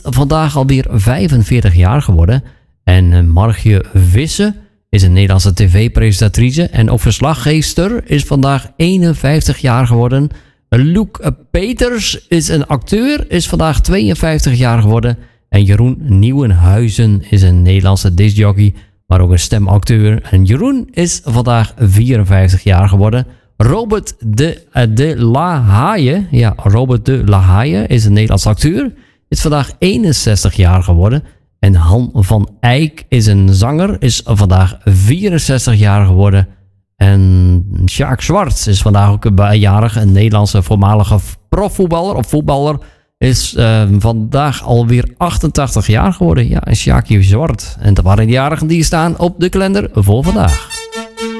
is vandaag alweer 45 jaar geworden. En Margje Visser is een Nederlandse tv-presentatrice. En ook verslaggeefster is vandaag 51 jaar geworden. Luc Peters is een acteur, is vandaag 52 jaar geworden. En Jeroen Nieuwenhuizen is een Nederlandse discjockey, maar ook een stemacteur. En Jeroen is vandaag 54 jaar geworden. Robert de La Haye, Robert de La Haye is een Nederlandse acteur, is vandaag 61 jaar geworden. En Han van Eyck is een zanger, is vandaag 64 jaar geworden. En Sjaak Zwart is vandaag ook jarig, een Nederlandse voormalige profvoetballer of voetballer. Is vandaag alweer 88 jaar geworden. Ja, en Sjaakje Zwart. En dat waren de jarigen die staan op de kalender voor vandaag.